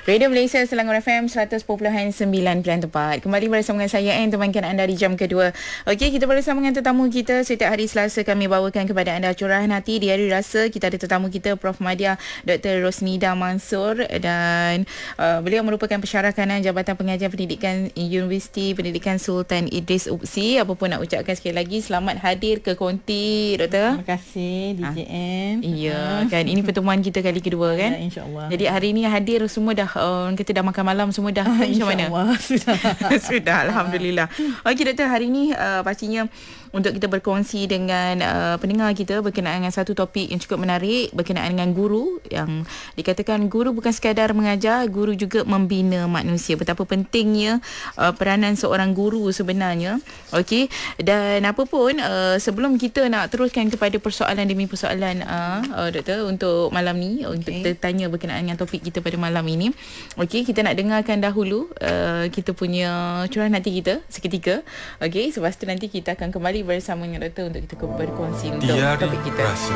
Radio Malaysia Selangor FM 100.9 pilihan tepat. Kembali bersama dengan saya Anne, temankan anda di jam kedua. Okey, kita bersama dengan tetamu kita. Setiap hari Selasa kami bawakan kepada anda curahan hati di hari rasa. Kita ada tetamu kita Prof Madya Dr. Rosnida Mansor, dan beliau merupakan pensyarah kanan Jabatan Pengajian Pendidikan Universiti Pendidikan Sultan Idris UPSI. Apa pun nak ucapkan sekali lagi, selamat hadir ke Konti, Doktor. Terima kasih DJN. Ya, kan ini pertemuan kita kali kedua kan? Ya, insya-Allah. Jadi hari ni hadir semua dah orang kata dah makan malam semua dah macam mana? Sudah. Sudah, alhamdulillah. Okey Doktor, hari ni pastinya untuk kita berkongsi dengan pendengar kita berkenaan dengan satu topik yang cukup menarik berkenaan dengan guru, yang dikatakan guru bukan sekadar mengajar, guru juga membina manusia. Betapa pentingnya peranan seorang guru sebenarnya. Okey, dan apa pun sebelum kita nak teruskan kepada persoalan demi persoalan Doktor untuk malam ni, untuk kita tanya berkenaan dengan topik kita pada malam ini. Okey, kita nak dengarkan dahulu kita punya curahan hati kita seketika. Okey, selepas tu nanti kita akan kembali bersama dengan Doktor untuk kita berkongsi untuk topik kita. Rasa.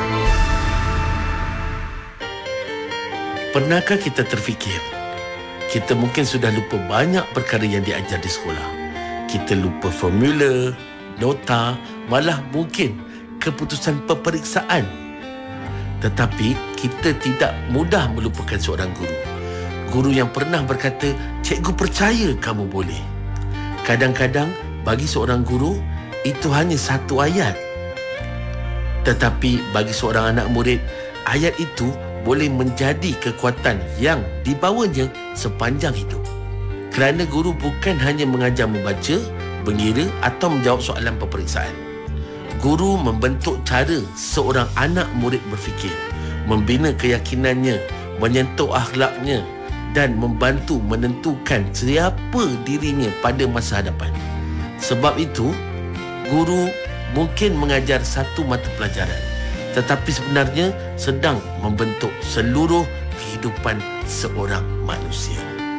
Pernahkah kita terfikir kita mungkin sudah lupa banyak perkara yang diajar di sekolah? Kita lupa formula, nota, malah mungkin keputusan peperiksaan. Tetapi kita tidak mudah melupakan seorang guru. Guru yang pernah berkata, "Cikgu percaya kamu boleh." Kadang-kadang bagi seorang guru itu hanya satu ayat. Tetapi bagi seorang anak murid, ayat itu boleh menjadi kekuatan yang dibawanya sepanjang hidup. Kerana guru bukan hanya mengajar membaca, mengira atau menjawab soalan peperiksaan. Guru membentuk cara seorang anak murid berfikir, membina keyakinannya, menyentuh akhlaknya dan membantu menentukan siapa dirinya pada masa hadapan. Sebab itu, guru mungkin mengajar satu mata pelajaran, tetapi sebenarnya sedang membentuk seluruh kehidupan seorang manusia.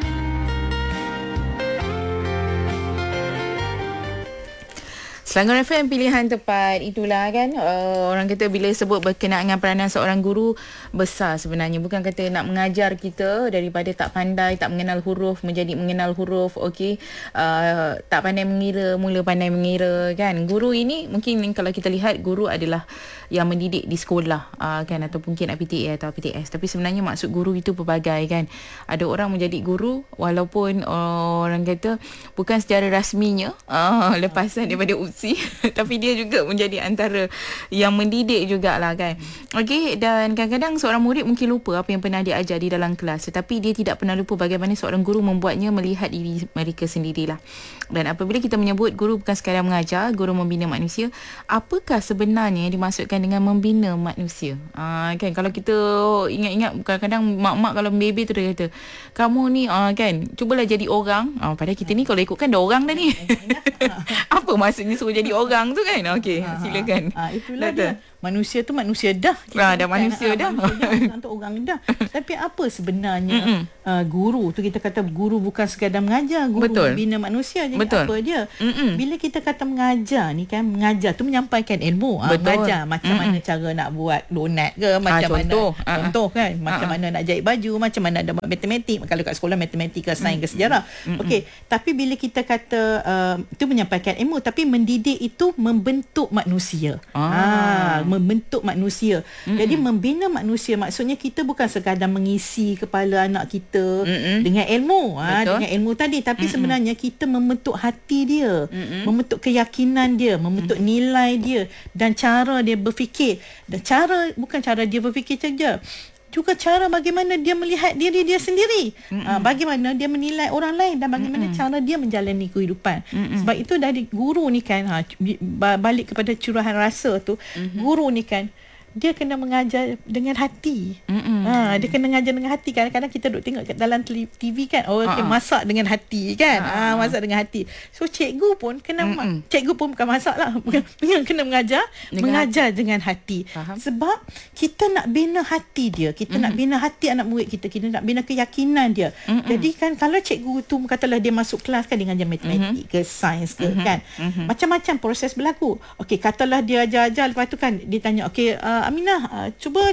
Selangor FM pilihan tepat. Itulah kan orang kata bila sebut berkenaan dengan peranan seorang guru besar sebenarnya. Bukan kata nak mengajar kita daripada tak pandai, tak mengenal huruf menjadi mengenal huruf. Okey, tak pandai mengira mula pandai mengira kan. Guru ini mungkin kalau kita lihat, guru adalah yang mendidik di sekolah kan, atau mungkin PTA atau PTS. Tapi sebenarnya maksud guru itu pelbagai kan. Ada orang menjadi guru walaupun orang kata bukan secara rasminya lepasan daripada UPSI, tapi dia juga menjadi antara yang mendidik jugalah kan. Okey, dan kadang-kadang seorang murid mungkin lupa apa yang pernah diajar di dalam kelas, tetapi dia tidak pernah lupa bagaimana seorang guru membuatnya melihat diri mereka sendirilah. Dan apabila kita menyebut guru bukan sekadar mengajar, guru membina manusia, apakah sebenarnya yang dimaksudkan dengan membina manusia? Kan kalau kita ingat-ingat, kadang-kadang mak-mak kalau baby tu dia kata, "Kamu ni kan cubalah jadi orang." Padahal kita ni kalau ikutkan dah orang dah ni. Apa maksudnya suruh jadi orang tu kan? Okey, silakan. Itulah dia. Manusia tu manusia dah. Dah manusia dah. Untuk orang dah. Tapi apa sebenarnya guru tu? Kita kata guru bukan sekadar mengajar, guru membina manusia. Jadi apa dia? Bila kita kata mengajar ni kan, mengajar tu menyampaikan ilmu. Mengajar macam mana cara nak buat donat ke, macam contoh kan, macam mana nak jahit baju, macam mana nak buat matematik. Kalau kat sekolah matematik ke sains ke sejarah. Okey, tapi bila kita kata itu menyampaikan ilmu, tapi mendidik itu membentuk manusia. Membentuk manusia. Jadi membina manusia maksudnya kita bukan sekadar mengisi kepala anak kita dengan ilmu, dengan ilmu tadi, tapi sebenarnya kita membentuk hati dia, membentuk keyakinan dia, membentuk nilai dia dan cara dia berfikir. Dan bukan cara dia berfikir saja, juga cara bagaimana dia melihat diri dia sendiri, bagaimana dia menilai orang lain dan bagaimana cara dia menjalani kehidupan. Sebab itu dari guru ni kan, balik kepada curahan rasa tu, guru ni kan dia kena mengajar dengan hati. Dia kena mengajar dengan hati. Kadang-kadang kita duduk tengok kat dalam TV kan, masak dengan hati kan. Masak dengan hati. So cikgu pun kena cikgu pun bukan masak lah, kena mengajar dengan hati. Sebab kita nak bina hati dia, kita nak bina hati anak murid kita nak bina keyakinan dia. Jadi kan kalau cikgu tu katalah dia masuk kelas kan, dia ajar matematik ke sains ke kan, macam-macam proses berlaku. Okey, katalah dia ajar-ajar, lepas tu kan dia tanya, okey Aminah, cuba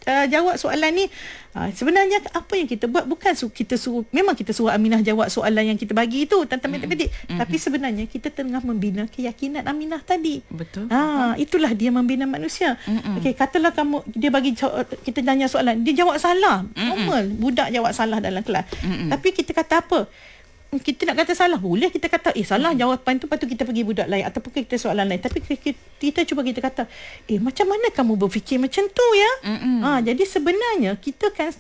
jawab soalan ni. Sebenarnya apa yang kita buat bukan memang kita suruh Aminah jawab soalan yang kita bagi itu tentang matematik, tapi sebenarnya kita tengah membina keyakinan Aminah tadi. Betul. Itulah dia membina manusia. Okey, katalah dia bagi kita tanya soalan, dia jawab salah. Normal budak jawab salah dalam kelas. Tapi kita kata apa? Kita nak kata salah boleh, kita kata salah jawapan tu, lepas tu kita pergi budak lain ataupun kita soalan lain. Tapi kita cuba kita kata macam mana kamu berfikir macam tu ya. Jadi sebenarnya kita kan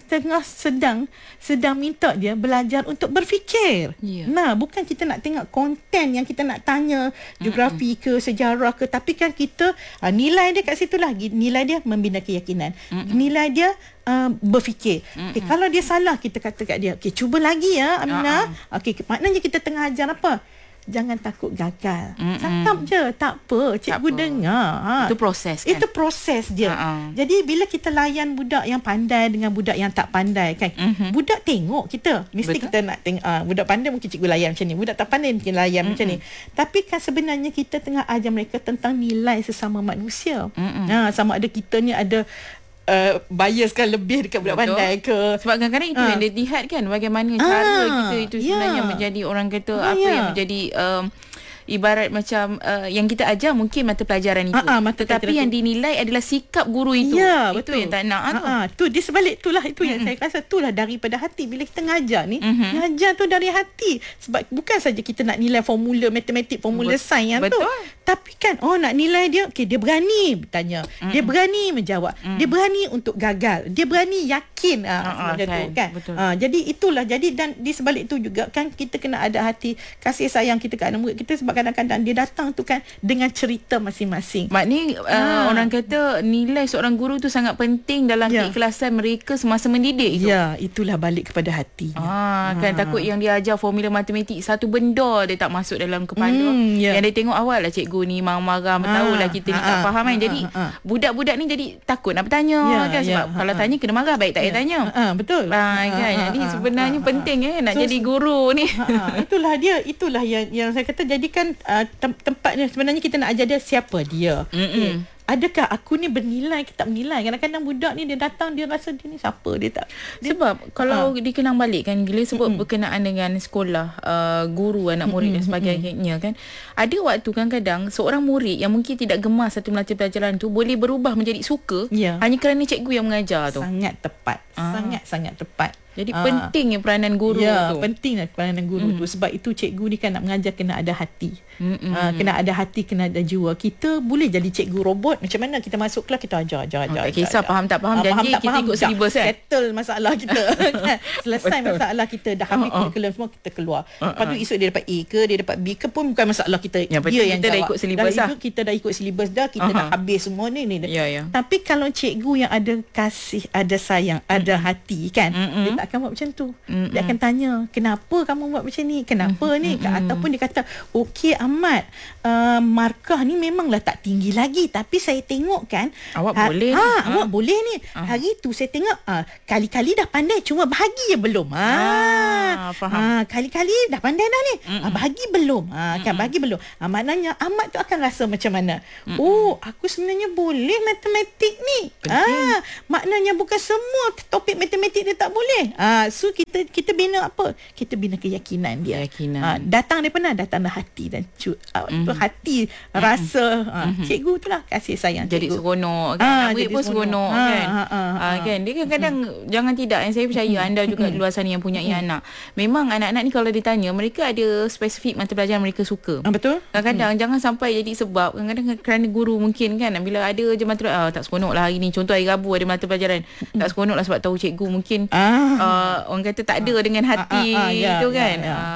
sedang minta dia belajar untuk berfikir. Bukan kita nak tengok konten yang kita nak tanya geografi ke sejarah ke, tapi kan kita nilai dia kat situ lah. Nilai dia membina keyakinan, nilai dia berfikir. Kalau dia salah, kita kata kat dia, cuba lagi ya Aminah. Maknanya kita tengah ajar apa? Jangan takut gagal. Cakap je, tak apa, cikgu dengar. Itu proses kan? Itu proses dia. Jadi bila kita layan budak yang pandai dengan budak yang tak pandai kan, budak tengok kita. Mesti kita nak tengok budak pandai mungkin cikgu layan macam ni, budak tak pandai mungkin layan macam ni. Tapi kan sebenarnya kita tengah ajar mereka tentang nilai sesama manusia. Sama ada kita ni ada bias kan lebih dekat budak pandai ke. Sebab kadang-kadang itu yang dia lihat kan, bagaimana cara kita itu sebenarnya menjadi orang kata apa yang menjadi ibarat macam yang kita ajar mungkin mata pelajaran itu, tetapi yang dinilai adalah sikap guru itu. Itu yang tak nak tu di sebalik itulah itu yang saya rasa itulah daripada hati. Bila kita ngajar ni, ngajar tu dari hati. Sebab bukan saja kita nak nilai formula matematik, formula sains yang tu, tapi kan nak nilai dia, dia berani bertanya, dia berani menjawab, dia berani untuk gagal, dia berani yakin macam tu kan. Jadi itulah, jadi dan di sebalik itu juga kan kita kena ada hati kasih sayang kita ke anak murid kita. Sebab kadang-kadang dia datang tu kan dengan cerita masing-masing. Maknanya orang kata nilai seorang guru tu sangat penting dalam keikhlasan mereka semasa mendidik itu. Itulah balik kepada hati. Kan takut yang dia ajar formula matematik satu benda dia tak masuk dalam kepala. Yang dia tengok awal lah cikgu ni marah-marah, tahulah kita ni tak faham kan. Jadi budak-budak ni jadi takut nak bertanya kan, sebab kalau tanya kena marah, baik tak payah tanya. Betul. Kan. Jadi sebenarnya penting nak jadi guru ni. Itulah dia, itulah yang saya kata jadikan tempatnya sebenarnya kita nak ajar dia siapa dia. Adakah aku ni bernilai ke tak bernilai? Kadang-kadang budak ni dia datang, dia rasa dia ni siapa, dia tak. Sebab kalau dikenang balik kan, bila sebut berkenaan dengan sekolah, guru, anak murid dan sebagainya kan, ada waktu kadang-kadang seorang murid yang mungkin tidak gemar satu mata pelajaran tu boleh berubah menjadi suka hanya kerana cikgu yang mengajar tu. Sangat tepat. Sangat-sangat tepat. Jadi pentingnya peranan guru tu. Pentinglah peranan guru tu. Sebab itu cikgu ni kan nak mengajar kena ada hati. Kena ada hati, kena ada jiwa. Kita boleh jadi cikgu robot. Macam mana kita masuk kelas, kita ajar. Kisah faham tak faham, janji kita ikut silibus kan. Settle masalah kita. Selesai masalah kita, dah habis kurikulum semua, kita keluar. Lepas tu esok dia dapat A ke, dia dapat B ke pun bukan masalah kita. Dia yang kita jawab. Dah ikut silibus dah. Kita dah ikut silibus dah, kita dah habis semua ni. Tapi kalau cikgu yang ada kasih, ada sayang, ada hati kan, dia tak akan buat macam tu. Dia akan tanya, kenapa kamu buat macam ni? Kenapa ni? Ataupun dia kata, okey Ahmad, markah ni memanglah tak tinggi lagi, tapi saya tengok kan awak boleh awak boleh ni. Hari tu saya tengok kali-kali dah pandai, cuma bahagi je belum. Faham. Kali-kali dah pandai dah ni. Bahagi belum. Kan bahagi belum. Maknanya Ahmad tu akan rasa macam mana? Aku sebenarnya boleh matematik ni. Maknanya bukan semua topik matematik dia tak boleh. So kita bina apa? Kita bina keyakinan dia. Datang daripada datang dari hati dan hati rasa cikgu tu lah kasih sayang jadi cikgu. Seronok kan, murid pun seronok kan. Kan dia kadang-kadang jangan tidak, yang saya percaya anda juga di luar sana yang punya anak, memang anak-anak ni kalau ditanya mereka ada spesifik mata pelajaran mereka suka. Betul. Kadang-kadang jangan sampai jadi sebab kadang-kadang kerana guru mungkin kan, bila ada je mata tak seronok lah hari ni, contoh hari Rabu ada mata pelajaran tak seronok lah sebab tahu cikgu mungkin orang kata tak ada dengan hati tu kan.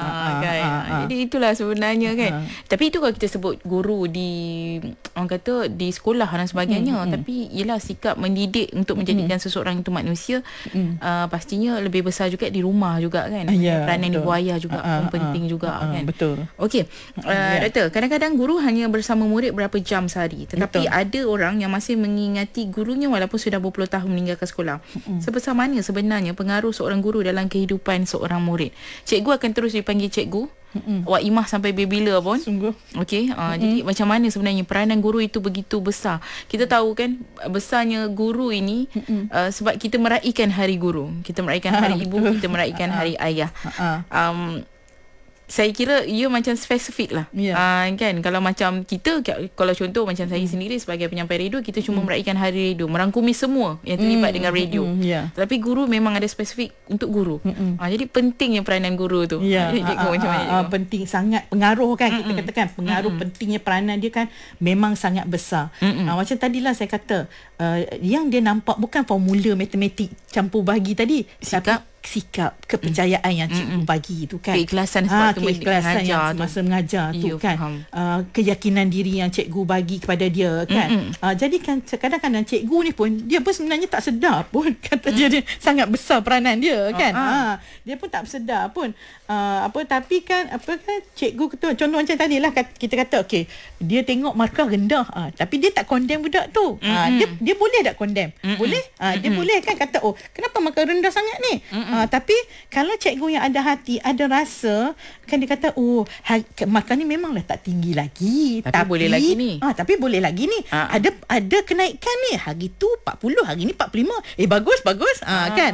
Jadi itulah sebenarnya kan. Tapi itu kalau kita sebut guru di orang kata di sekolah dan sebagainya, tapi ialah sikap mendidik untuk menjadikan seseorang itu manusia, pastinya lebih besar juga di rumah juga kan. Peranan ibu ayah juga pun penting juga kan. Betul. Okey, doktor, kadang-kadang guru hanya bersama murid berapa jam sehari, tetapi ada orang yang masih mengingati gurunya walaupun sudah berpuluh tahun meninggalkan sekolah. Sebesar mana sebenarnya pengaruh pengaruh seorang guru dalam kehidupan seorang murid. Cikgu akan terus dipanggil cikgu. Wak Imah sampai bila pun. Sungguh. Okey, jadi macam mana sebenarnya peranan guru itu begitu besar. Kita tahu kan besarnya guru ini sebab kita meraihkan hari guru. Kita meraihkan hari ibu, kita meraihkan hari ayah. Saya kira ia macam spesifik lah. Kan, kalau macam kita, kalau contoh macam saya sendiri sebagai penyampai radio, kita cuma meraihkan hari radio, merangkumi semua yang terlibat dengan radio. Tapi guru memang ada spesifik untuk guru. Jadi pentingnya peranan guru tu. Macam mana penting, sangat pengaruh kan, kita katakan pengaruh pentingnya peranan dia kan memang sangat besar. Macam tadilah saya kata yang dia nampak bukan formula matematik campur bahagi tadi, sikap kepercayaan yang cikgu bagi tu kan, keikhlasan keikhlasan yang semasa mengajar tu kan, keyakinan diri yang cikgu bagi kepada dia kan. Jadi kan kadang-kadang cikgu ni pun dia pun sebenarnya tak sedar pun kata dia sangat besar peranan dia kan. Dia pun tak sedar pun tapi kan cikgu ketua, contoh macam tadi lah kita kata okey, dia tengok markah rendah tapi dia tak condemn budak tu. Dia boleh tak condemn? Boleh. Dia boleh kan kata kenapa markah rendah sangat ni? Tapi kalau cikgu yang ada hati, ada rasa, kan dia kata markah ni memanglah tak tinggi lagi, tapi boleh lagi ni. Tapi boleh lagi ni. Ada kenaikan ni. Hari tu 40, hari ni 45. Bagus kan.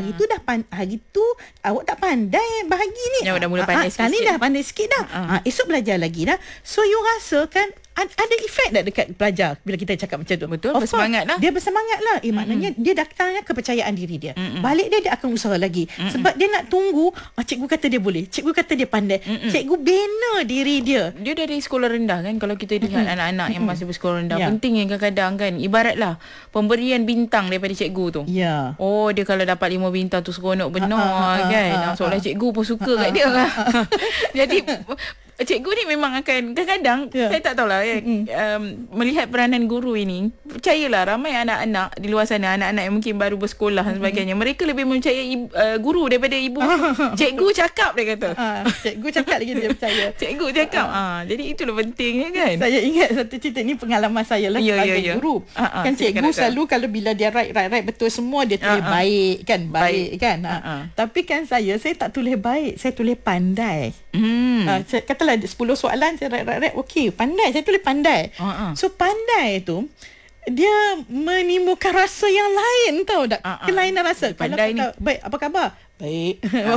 Hari tu awak tak pandai bahagi ni. Dah mula pandai sikit. Ni dah pandai sikit dah. Esok belajar lagi dah. So you rasa kan ada efek tak dekat pelajar bila kita cakap macam tu? Betul, bersemangat lah. Dia bersemangat lah. Maknanya dia datangnya kepercayaan diri dia. Balik dia akan usaha lagi. Sebab dia nak tunggu, cikgu kata dia boleh, cikgu kata dia pandai, cikgu bina diri dia. Dia dari sekolah rendah kan, kalau kita lihat anak-anak yang masih bersekolah rendah, penting yang kadang-kadang kan, ibaratlah pemberian bintang daripada cikgu tu. Dia kalau dapat 5 bintang tu seronok benar kan. Seolah cikgu pun suka kat dia lah. Jadi cikgu ni memang akan kadang-kadang saya tak tahulah melihat peranan guru ini, percayalah ramai anak-anak di luar sana, anak-anak yang mungkin baru bersekolah dan sebagainya, mereka lebih mempercayai guru daripada ibu. Cikgu cakap, dia kata. Cikgu cakap lagi dia percaya. Cikgu cakap. Jadi itulah pentingnya kan. Saya ingat satu cerita ni, pengalaman saya lah sebagai guru. Kan cikgu selalu kalau bila dia write betul semua, dia tulis baik kan, baik kan. Tapi kan saya tak tulis baik, saya tulis pandai. Katalah 10 soalan saya write okey, pandai, saya tulis pandai. So pandai tu dia menimbulkan rasa yang lain, tahu tak? Kelainan rasa. Pandai ni baik, apa khabar? Baik.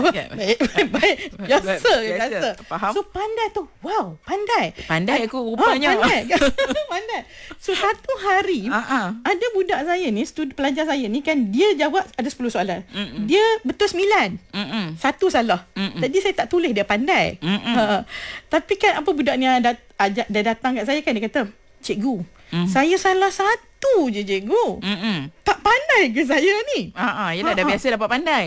Baik. Biasa. Faham? So pandai tu, wow, pandai aku rupanya. Pandai. So satu hari ada budak saya ni, pelajar saya ni kan, dia jawab ada 10 soalan. Dia betul 9. Satu salah. Tadi saya tak tulis dia pandai. Tapi kan apa budak ni dia datang kat saya kan, dia kata, cikgu, saya salah satu je cikgu. Tak pandai ke saya ni? Yelah, dah biasa dapat pandai.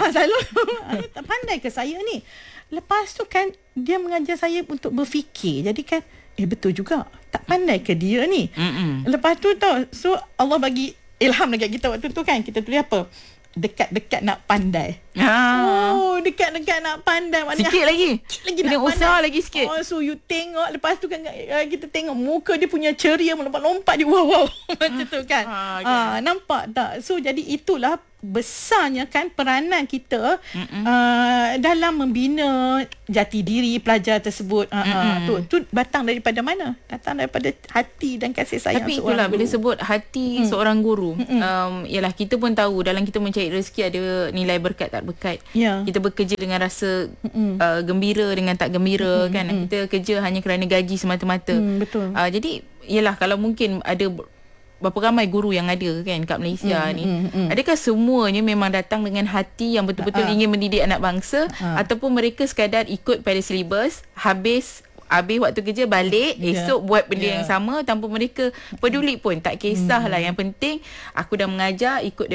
Tak pandai ke saya ni? Lepas tu kan dia mengajar saya untuk berfikir. Jadi kan betul juga, tak pandai ke dia ni? Lepas tu tau, so Allah bagi ilham dekat kita waktu tu kan, kita tulis apa? Dekat-dekat nak pandai. Dekat-dekat nak pandai. Sikit lagi nak usaha pandai. Lagi sikit. So you tengok, lepas tu kan kita tengok muka dia punya ceria, melompat-lompat dia. Wow. Macam tu kan. Nampak tak? So jadi itulah besarnya kan peranan kita dalam membina jati diri pelajar tersebut. Tu datang daripada mana? Datang daripada hati dan kasih sayang. Tapi itulah bila sebut hati seorang guru, ialah kita pun tahu dalam kita mencari rezeki ada nilai berkat tak berkat. Kita bekerja dengan rasa gembira dengan tak gembira kan. Kita kerja hanya kerana gaji semata-mata. Betul. Jadi ialah kalau mungkin ada berapa ramai guru yang ada kan kat Malaysia ni, adakah semuanya memang datang dengan hati yang betul-betul ingin mendidik anak bangsa, ataupun mereka sekadar ikut pada silibus, habis waktu kerja balik, esok buat benda yang sama tanpa mereka peduli pun, tak kisahlah, yang penting aku dah mengajar, ikut